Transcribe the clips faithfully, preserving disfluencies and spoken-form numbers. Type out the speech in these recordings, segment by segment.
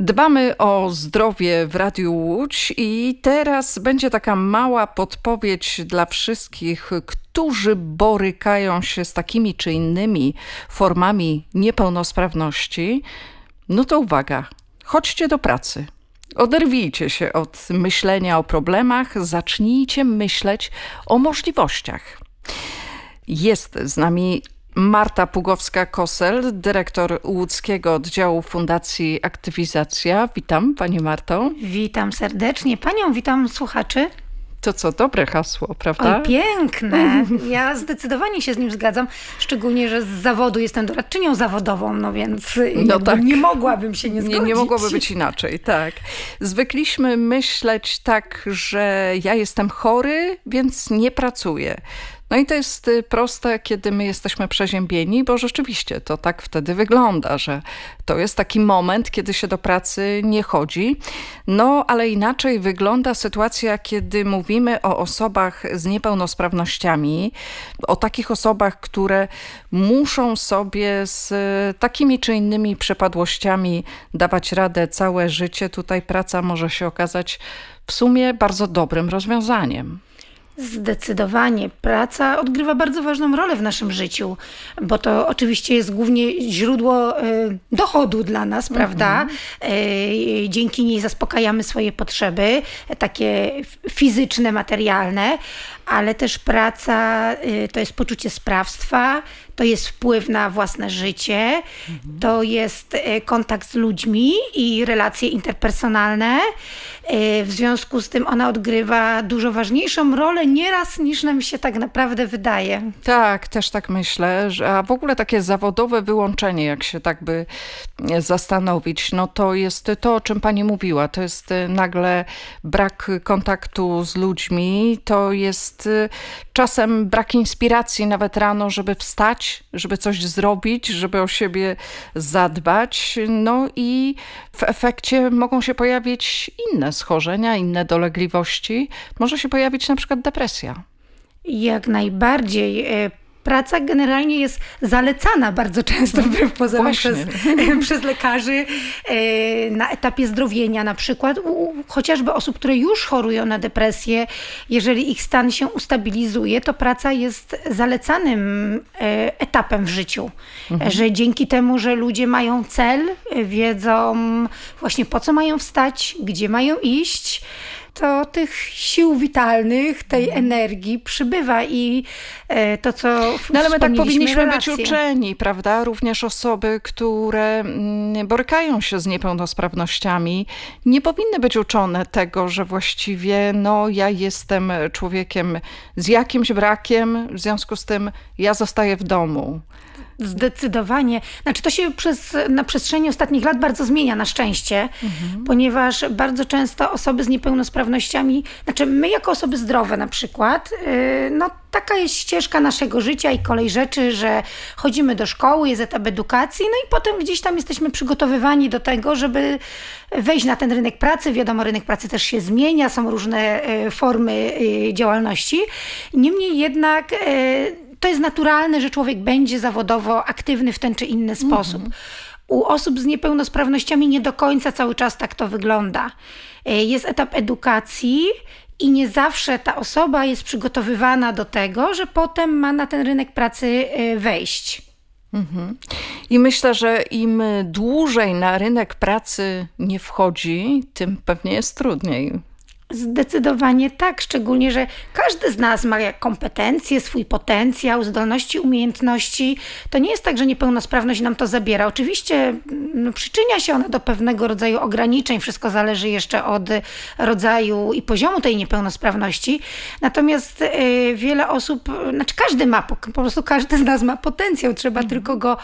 Dbamy o zdrowie w Radiu Łódź i teraz będzie taka mała podpowiedź dla wszystkich, którzy borykają się z takimi czy innymi formami niepełnosprawności. No to uwaga, chodźcie do pracy. Oderwijcie się od myślenia o problemach, zacznijcie myśleć o możliwościach. Jest z nami Marta Pugowska-Kosel, dyrektor łódzkiego oddziału Fundacji Aktywizacja. Witam Pani Marto. Witam serdecznie Panią, witam słuchaczy. To co, dobre hasło, prawda? Oj, piękne. Ja zdecydowanie się z nim zgadzam, szczególnie, że z zawodu jestem doradczynią zawodową, no więc no tak. nie mogłabym się nie zgodzić. Nie, nie mogłoby być inaczej, tak. Zwykliśmy myśleć tak, że ja jestem chory, więc nie pracuję. No i to jest proste, kiedy my jesteśmy przeziębieni, bo rzeczywiście to tak wtedy wygląda, że to jest taki moment, kiedy się do pracy nie chodzi. No, ale inaczej wygląda sytuacja, kiedy mówimy o osobach z niepełnosprawnościami, o takich osobach, które muszą sobie z takimi czy innymi przypadłościami dawać radę całe życie. Tutaj praca może się okazać w sumie bardzo dobrym rozwiązaniem. Zdecydowanie. Praca odgrywa bardzo ważną rolę w naszym życiu, bo to oczywiście jest głównie źródło y, dochodu dla nas, mm-hmm. prawda? Y, dzięki niej zaspokajamy swoje potrzeby, takie fizyczne, materialne, ale też praca y, to jest poczucie sprawstwa, to jest wpływ na własne życie, mm-hmm. to jest y, kontakt z ludźmi i relacje interpersonalne. Y, w związku z tym ona odgrywa dużo ważniejszą rolę nieraz niż nam się tak naprawdę wydaje. Tak, też tak myślę, że, a w ogóle takie zawodowe wyłączenie, jak się tak by zastanowić, no to jest to, o czym Pani mówiła, to jest nagle brak kontaktu z ludźmi, to jest czasem brak inspiracji nawet rano, żeby wstać, żeby coś zrobić, żeby o siebie zadbać, no i w efekcie mogą się pojawić inne schorzenia, inne dolegliwości, może się pojawić na przykład depresja. Jak najbardziej. Praca generalnie jest zalecana bardzo często wbrew pozorom przez, przez lekarzy na etapie zdrowienia na przykład, u chociażby osób, które już chorują na depresję. Jeżeli ich stan się ustabilizuje, to praca jest zalecanym etapem w życiu. Mhm. Że dzięki temu, że ludzie mają cel, wiedzą właśnie po co mają wstać, gdzie mają iść, to tych sił witalnych, tej energii przybywa i to, co No ale my tak powinniśmy relacje. być uczeni, prawda? Również osoby, które borykają się z niepełnosprawnościami, nie powinny być uczone tego, że właściwie no ja jestem człowiekiem z jakimś brakiem, w związku z tym ja zostaję w domu. Zdecydowanie. Znaczy to się przez, na przestrzeni ostatnich lat bardzo zmienia na szczęście, mhm. ponieważ bardzo często osoby z niepełnosprawnościami, znaczy my jako osoby zdrowe na przykład, yy, no taka jest ścieżka naszego życia i kolej rzeczy, że chodzimy do szkoły, jest etap edukacji, no i potem gdzieś tam jesteśmy przygotowywani do tego, żeby wejść na ten rynek pracy. Wiadomo, rynek pracy też się zmienia, są różne yy, formy yy, działalności. Niemniej jednak yy, to jest naturalne, że człowiek będzie zawodowo aktywny w ten czy inny sposób. Mm. U osób z niepełnosprawnościami nie do końca cały czas tak to wygląda. Jest etap edukacji i nie zawsze ta osoba jest przygotowywana do tego, że potem ma na ten rynek pracy wejść. Mhm. I myślę, że im dłużej na rynek pracy nie wchodzi, tym pewnie jest trudniej. Zdecydowanie tak, szczególnie, że każdy z nas ma kompetencje, swój potencjał, zdolności, umiejętności. To nie jest tak, że niepełnosprawność nam to zabiera. Oczywiście no, przyczynia się ona do pewnego rodzaju ograniczeń, wszystko zależy jeszcze od rodzaju i poziomu tej niepełnosprawności. Natomiast y, wiele osób, znaczy każdy ma, po, po prostu każdy z nas ma potencjał, trzeba mhm. tylko go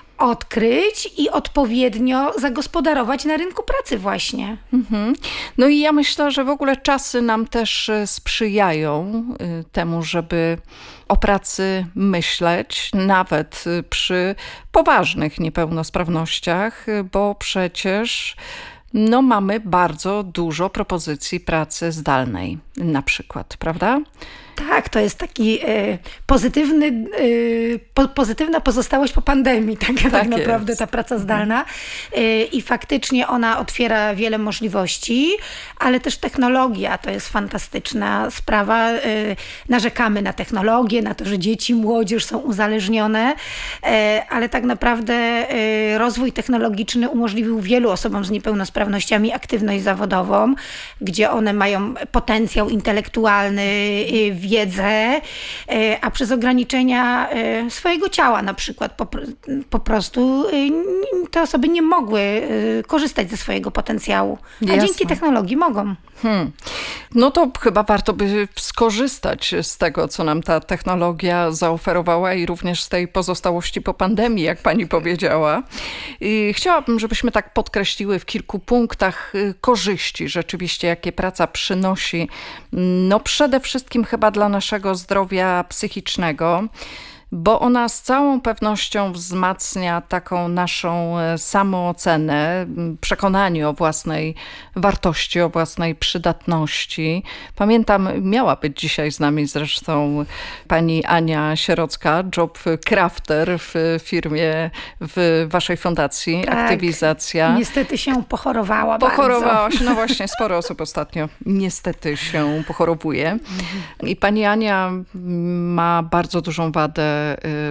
odkryć i odpowiednio zagospodarować na rynku pracy właśnie. Mhm. No i ja myślę, że w ogóle czasy nam też sprzyjają temu, żeby o pracy myśleć, nawet przy poważnych niepełnosprawnościach, bo przecież no, mamy bardzo dużo propozycji pracy zdalnej na przykład, prawda? Tak, to jest taki y, pozytywny, y, po, pozytywna pozostałość po pandemii, tak, tak, tak naprawdę ta praca zdalna. Y, I faktycznie ona otwiera wiele możliwości, ale też technologia to jest fantastyczna sprawa. Y, narzekamy na technologię, na to, że dzieci, młodzież są uzależnione, y, ale tak naprawdę y, rozwój technologiczny umożliwił wielu osobom z niepełnosprawnościami aktywność zawodową, gdzie one mają potencjał intelektualny, y, wiedzę, a przez ograniczenia swojego ciała na przykład po, po prostu te osoby nie mogły korzystać ze swojego potencjału, a Jasne. dzięki technologii mogą. Hmm. No to chyba warto by skorzystać z tego, co nam ta technologia zaoferowała i również z tej pozostałości po pandemii, jak pani powiedziała. I chciałabym, żebyśmy tak podkreśliły w kilku punktach korzyści rzeczywiście, jakie praca przynosi. No przede wszystkim chyba dla naszego zdrowia psychicznego, bo ona z całą pewnością wzmacnia taką naszą samoocenę, przekonanie o własnej wartości, o własnej przydatności. Pamiętam, miała być dzisiaj z nami zresztą pani Ania Sierocka, job crafter w firmie, w waszej fundacji, tak, Aktywizacja. Niestety się pochorowała Pochorowała bardzo. się, no właśnie, sporo osób ostatnio niestety się pochorowuje. I pani Ania ma bardzo dużą wadę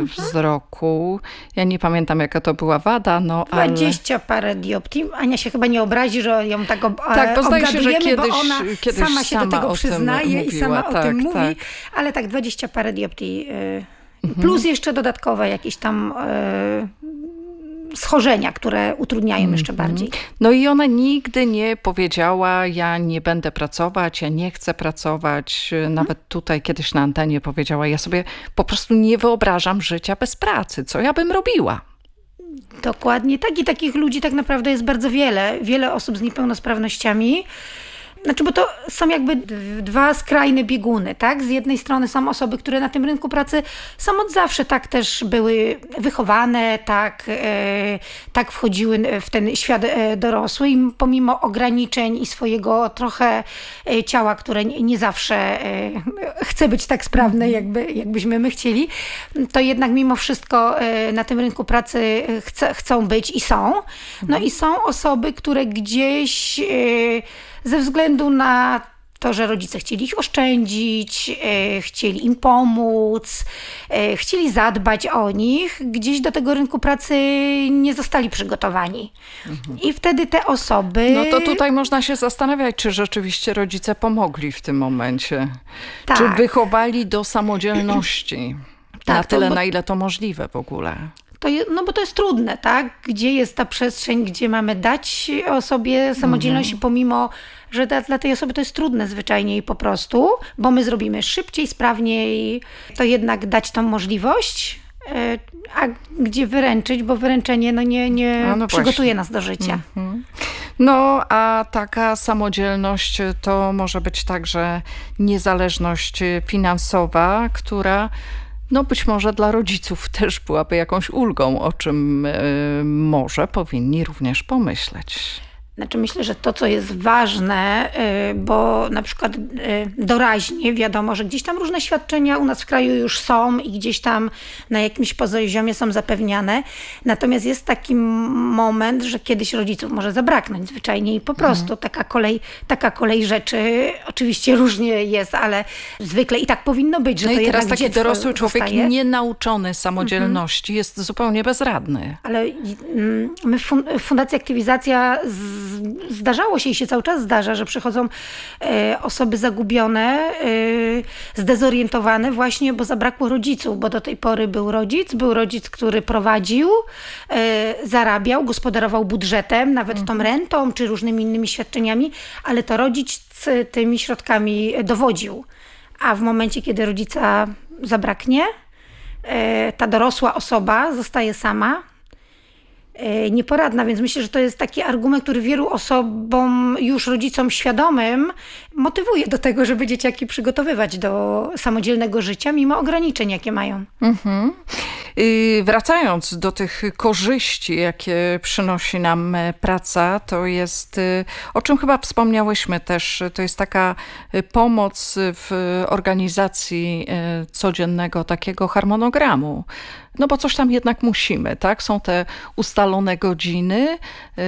wzroku. Ja nie pamiętam, jaka to była wada, no ale... Dwadzieścia parę dioptrii. Ania się chyba nie obrazi, że ją tak ob- tak, bo zdaje się, że kiedyś, bo ona kiedyś sama się sama do tego przyznaje mówiła, i sama tak, o tym mówi. tak. Ale tak, dwadzieścia parę dioptrii. Yy, mhm. Plus jeszcze dodatkowe jakieś tam... Yy, schorzenia, które utrudniają mm-hmm. jeszcze bardziej. No i ona nigdy nie powiedziała, ja nie będę pracować, ja nie chcę pracować. Nawet tutaj kiedyś na antenie powiedziała, ja sobie po prostu nie wyobrażam życia bez pracy. Co ja bym robiła? Dokładnie tak i takich ludzi tak naprawdę jest bardzo wiele. Wiele osób z niepełnosprawnościami. Znaczy, bo to są jakby dwa skrajne bieguny, tak? Z jednej strony są osoby, które na tym rynku pracy są od zawsze tak też były wychowane, tak, e, tak wchodziły w ten świat e, dorosły i pomimo ograniczeń i swojego trochę e, ciała, które nie, nie zawsze e, chce być tak sprawne, jakby, jakbyśmy my chcieli, to jednak mimo wszystko e, na tym rynku pracy chce, chcą być i są. No i są osoby, które gdzieś... E, ze względu na to, że rodzice chcieli ich oszczędzić, e, chcieli im pomóc, e, chcieli zadbać o nich, gdzieś do tego rynku pracy nie zostali przygotowani. Mhm. I wtedy te osoby... No to tutaj można się zastanawiać, czy rzeczywiście rodzice pomogli w tym momencie. Tak. Czy wychowali do samodzielności tak, na tyle, to, bo... na ile to możliwe w ogóle. To je, no bo to jest trudne, tak? Gdzie jest ta przestrzeń, gdzie mamy dać osobie samodzielność, mm. pomimo, że dla, dla tej osoby to jest trudne zwyczajnie i po prostu, bo my zrobimy szybciej, sprawniej, to jednak dać tą możliwość, a gdzie wyręczyć, bo wyręczenie no nie, nie no, no przygotuje właśnie. nas do życia. Mm-hmm. No, a taka samodzielność to może być także niezależność finansowa, która no być może dla rodziców też byłaby jakąś ulgą, o czym y, może powinni również pomyśleć. Znaczy myślę, że to, co jest ważne, bo na przykład doraźnie wiadomo, że gdzieś tam różne świadczenia u nas w kraju już są i gdzieś tam na jakimś poziomie są zapewniane. Natomiast jest taki moment, że kiedyś rodziców może zabraknąć zwyczajnie i po prostu mhm. taka kolej, taka kolej rzeczy oczywiście różnie jest, ale zwykle i tak powinno być, że no to i teraz jednak taki dorosły człowiek zostaje. Nienauczony samodzielności mhm. jest zupełnie bezradny. Ale my w Fundacji Aktywizacja z zdarzało się i się cały czas zdarza, że przychodzą e, osoby zagubione, e, zdezorientowane właśnie, bo zabrakło rodziców, bo do tej pory był rodzic, był rodzic, który prowadził, e, zarabiał, gospodarował budżetem, nawet tą rentą czy różnymi innymi świadczeniami, ale to rodzic tymi środkami dowodził. A w momencie, kiedy rodzica zabraknie, e, ta dorosła osoba zostaje sama, nieporadna, więc myślę, że to jest taki argument, który wielu osobom, już rodzicom świadomym, motywuje do tego, żeby dzieciaki przygotowywać do samodzielnego życia, mimo ograniczeń, jakie mają. Mhm. Wracając do tych korzyści, jakie przynosi nam praca, to jest, o czym chyba wspomniałyśmy też, to jest taka pomoc w organizacji codziennego takiego harmonogramu. No bo coś tam jednak musimy, tak? Są te ustalone godziny,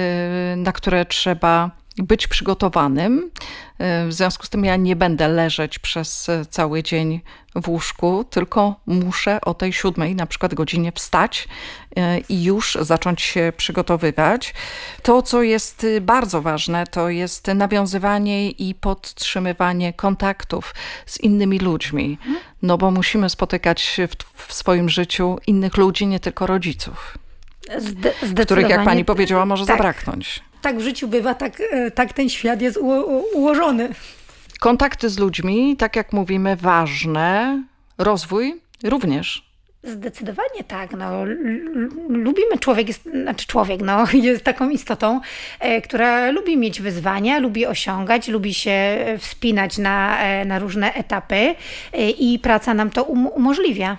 na które trzeba być przygotowanym. W związku z tym ja nie będę leżeć przez cały dzień w łóżku, tylko muszę o tej siódmej na przykład godzinie wstać i już zacząć się przygotowywać. To, co jest bardzo ważne, to jest nawiązywanie i podtrzymywanie kontaktów z innymi ludźmi. No bo musimy spotykać w, w swoim życiu innych ludzi, nie tylko rodziców. Zde- których, jak pani powiedziała, może tak. zabraknąć. Tak w życiu bywa, tak, tak ten świat jest uło- ułożony. Kontakty z ludźmi, tak jak mówimy, ważne. Rozwój również. Zdecydowanie tak. No, l- l- lubimy, człowiek jest, znaczy człowiek no, jest taką istotą, e, która lubi mieć wyzwania, lubi osiągać, lubi się wspinać na, e, na różne etapy e, i praca nam to um- umożliwia.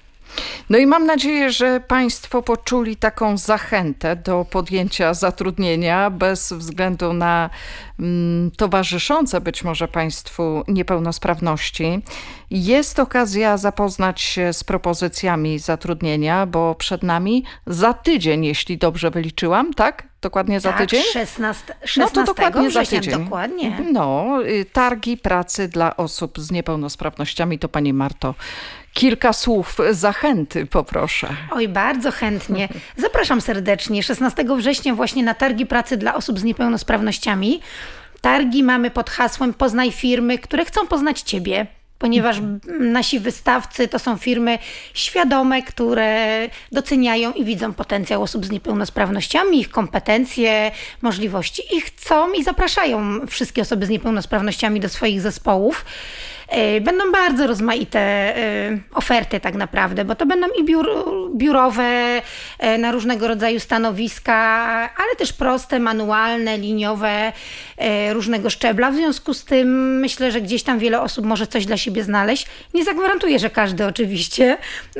No i mam nadzieję, że państwo poczuli taką zachętę do podjęcia zatrudnienia bez względu na mm, towarzyszące być może państwu niepełnosprawności. Jest okazja zapoznać się z propozycjami zatrudnienia, bo przed nami za tydzień, jeśli dobrze wyliczyłam, tak? Dokładnie za tak, tydzień? szesnastego No to dokładnie za września, tydzień. Dokładnie. No, targi pracy dla osób z niepełnosprawnościami. To pani Marto, kilka słów zachęty poproszę. Oj, bardzo chętnie. Zapraszam serdecznie. szesnastego września właśnie na targi pracy dla osób z niepełnosprawnościami. Targi mamy pod hasłem Poznaj firmy, które chcą poznać ciebie. Ponieważ nasi wystawcy to są firmy świadome, które doceniają i widzą potencjał osób z niepełnosprawnościami, ich kompetencje, możliwości i chcą i zapraszają wszystkie osoby z niepełnosprawnościami do swoich zespołów. Będą bardzo rozmaite oferty tak naprawdę, bo to będą i biur, biurowe na różnego rodzaju stanowiska, ale też proste, manualne, liniowe, różnego szczebla. W związku z tym myślę, że gdzieś tam wiele osób może coś dla siebie znaleźć. Nie zagwarantuję, że każdy oczywiście,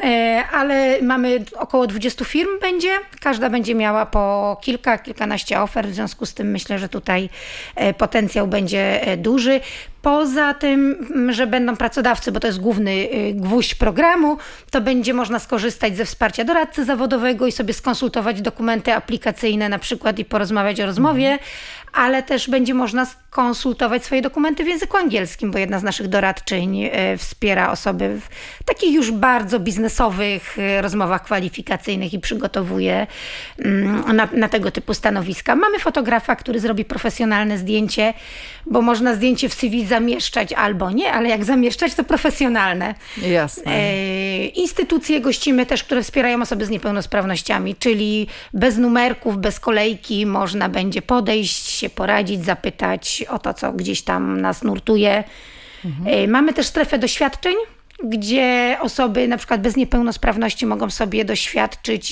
ale mamy około dwudziestu firm będzie. Każda będzie miała po kilka, kilkanaście ofert. W związku z tym myślę, że tutaj potencjał będzie duży. Poza tym, że będą pracodawcy, bo to jest główny gwóźdź programu, to będzie można skorzystać ze wsparcia doradcy zawodowego i sobie skonsultować dokumenty aplikacyjne na przykład i porozmawiać o rozmowie, mhm. ale też będzie można skonsultować swoje dokumenty w języku angielskim, bo jedna z naszych doradczyń wspiera osoby w takich już bardzo biznesowych rozmowach kwalifikacyjnych i przygotowuje na, na tego typu stanowiska. Mamy fotografa, który zrobi profesjonalne zdjęcie, bo można zdjęcie w C V zamieszczać albo nie, ale jak zamieszczać, to profesjonalne. Jasne. E, instytucje gościmy też, które wspierają osoby z niepełnosprawnościami, czyli bez numerków, bez kolejki można będzie podejść, się poradzić, zapytać o to, co gdzieś tam nas nurtuje. Mhm. E, mamy też strefę doświadczeń, gdzie osoby na przykład bez niepełnosprawności mogą sobie doświadczyć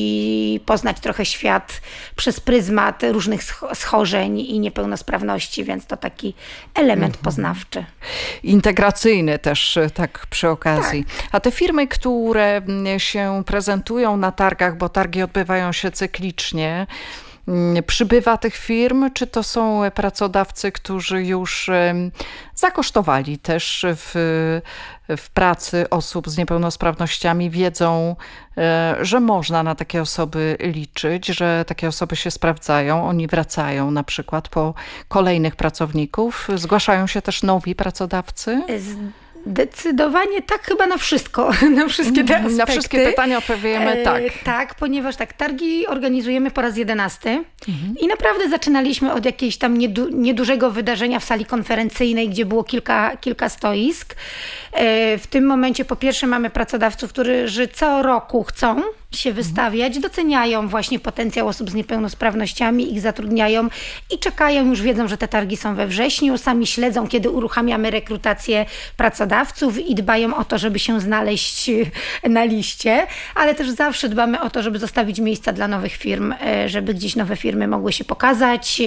i poznać trochę świat przez pryzmat różnych schorzeń i niepełnosprawności, więc to taki element mhm. poznawczy. Integracyjny też, tak przy okazji. Tak. A te firmy, które się prezentują na targach, bo targi odbywają się cyklicznie, przybywa tych firm, czy to są pracodawcy, którzy już zakosztowali też w, w pracy osób z niepełnosprawnościami, wiedzą, że można na takie osoby liczyć, że takie osoby się sprawdzają, oni wracają na przykład po kolejnych pracowników. Zgłaszają się też nowi pracodawcy? Zdecydowanie tak, chyba na wszystko, na wszystkie te aspekty. Na wszystkie pytania odpowiemy tak. E, tak, ponieważ tak, targi organizujemy po raz jedenasty mhm. i naprawdę zaczynaliśmy od jakiegoś tam niedu, niedużego wydarzenia w sali konferencyjnej, gdzie było kilka, kilka stoisk. E, w tym momencie po pierwsze mamy pracodawców, którzy co roku chcą się wystawiać, doceniają właśnie potencjał osób z niepełnosprawnościami, ich zatrudniają i czekają, już wiedzą, że te targi są we wrześniu, sami śledzą, kiedy uruchamiamy rekrutację pracodawców i dbają o to, żeby się znaleźć na liście, ale też zawsze dbamy o to, żeby zostawić miejsca dla nowych firm, żeby gdzieś nowe firmy mogły się pokazać,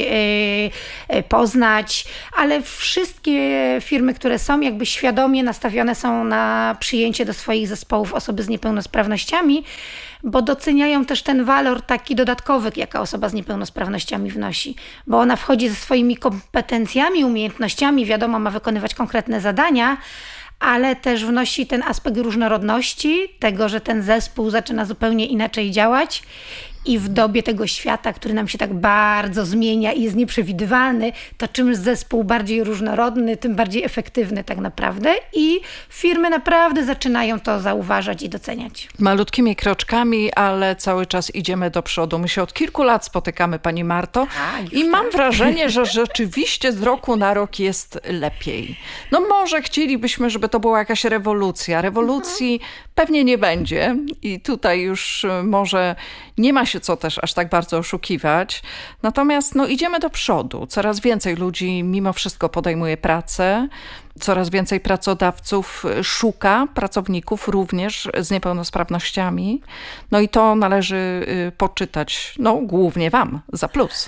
poznać, ale wszystkie firmy, które są jakby świadomie nastawione są na przyjęcie do swoich zespołów osoby z niepełnosprawnościami, bo doceniają też ten walor taki dodatkowy, jaka osoba z niepełnosprawnościami wnosi, bo ona wchodzi ze swoimi kompetencjami, umiejętnościami, wiadomo, ma wykonywać konkretne zadania, ale też wnosi ten aspekt różnorodności, tego, że ten zespół zaczyna zupełnie inaczej działać. I w dobie tego świata, który nam się tak bardzo zmienia i jest nieprzewidywalny, to czym zespół bardziej różnorodny, tym bardziej efektywny tak naprawdę. I firmy naprawdę zaczynają to zauważać i doceniać. Malutkimi kroczkami, ale cały czas idziemy do przodu. My się od kilku lat spotykamy, pani Marto, tak, i mam tak. wrażenie, że rzeczywiście z roku na rok jest lepiej. No może chcielibyśmy, żeby to była jakaś rewolucja. Rewolucji mhm. pewnie nie będzie i tutaj już może nie ma się co też aż tak bardzo oszukiwać. Natomiast no, idziemy do przodu. Coraz więcej ludzi mimo wszystko podejmuje pracę. Coraz więcej pracodawców szuka pracowników również z niepełnosprawnościami. No i to należy poczytać, no głównie wam, za plus.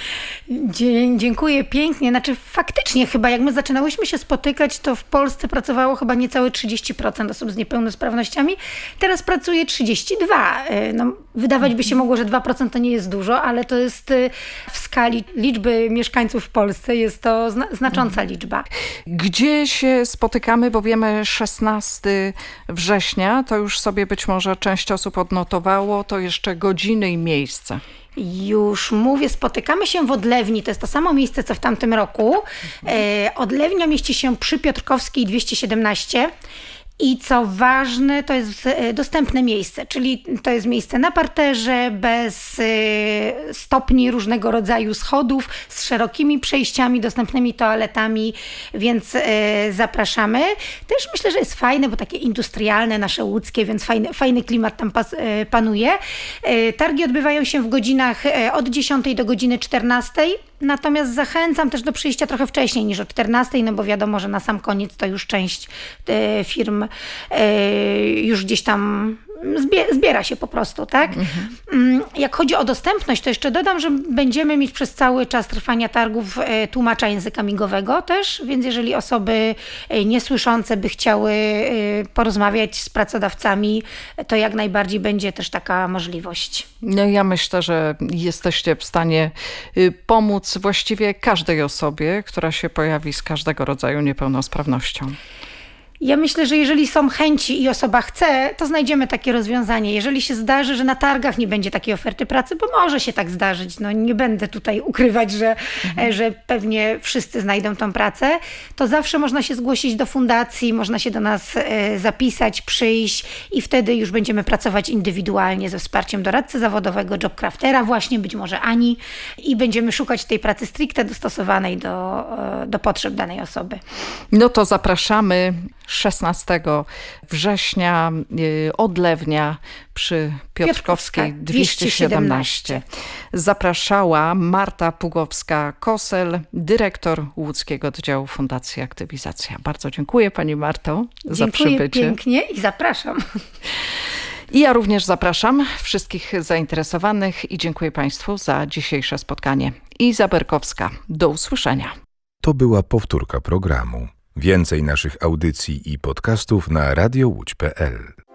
Dziękuję pięknie. Znaczy faktycznie chyba jak my zaczynałyśmy się spotykać, to w Polsce pracowało chyba niecałe trzydzieści procent osób z niepełnosprawnościami. Teraz pracuje trzydzieści dwa procent. No, wydawać by się mogło, że dwa procent to nie jest dużo, ale to jest w skali liczby mieszkańców w Polsce jest to zna- znacząca liczba. Gdzie się spotykamy, bo wiemy szesnastego września, to już sobie być może część osób odnotowało, to jeszcze godziny i miejsce. Już mówię, spotykamy się w Odlewni, to jest to samo miejsce, co w tamtym roku. E, Odlewnia mieści się przy Piotrkowskiej dwieście siedemnaście. I co ważne, to jest dostępne miejsce, czyli to jest miejsce na parterze, bez stopni różnego rodzaju schodów, z szerokimi przejściami, dostępnymi toaletami, więc zapraszamy. Też myślę, że jest fajne, bo takie industrialne, nasze łódzkie, więc fajny, fajny klimat tam pas, panuje. Targi odbywają się w godzinach od dziesiątej do godziny czternastej. Natomiast zachęcam też do przyjścia trochę wcześniej niż o czternastej, no bo wiadomo, że na sam koniec to już część e, firm e, już gdzieś tam zbie, zbiera się po prostu, tak? Mhm. Jak chodzi o dostępność, to jeszcze dodam, że będziemy mieć przez cały czas trwania targów e, tłumacza języka migowego też, więc jeżeli osoby e, niesłyszące by chciały e, porozmawiać z pracodawcami, to jak najbardziej będzie też taka możliwość. No ja myślę, że jesteście w stanie pomóc właściwie każdej osobie, która się pojawi z każdego rodzaju niepełnosprawnością. Ja myślę, że jeżeli są chęci i osoba chce, to znajdziemy takie rozwiązanie. Jeżeli się zdarzy, że na targach nie będzie takiej oferty pracy, bo może się tak zdarzyć, no nie będę tutaj ukrywać, że, mhm. że pewnie wszyscy znajdą tą pracę, to zawsze można się zgłosić do fundacji, można się do nas zapisać, przyjść i wtedy już będziemy pracować indywidualnie ze wsparciem doradcy zawodowego, jobcraftera właśnie, być może Ani, i będziemy szukać tej pracy stricte dostosowanej do, do potrzeb danej osoby. No to zapraszamy. szesnastego września, Odlewnia przy Piotrkowskiej dwieście siedemnaście. Zapraszała Marta Pugowska-Kosel, dyrektor Łódzkiego Oddziału Fundacji Aktywizacja. Bardzo dziękuję pani Marto za przybycie. Dziękuję pięknie i zapraszam. I ja również zapraszam wszystkich zainteresowanych i dziękuję państwu za dzisiejsze spotkanie. Iza Berkowska, do usłyszenia. To była powtórka programu. Więcej naszych audycji i podcastów na radio łódź kropka pe el.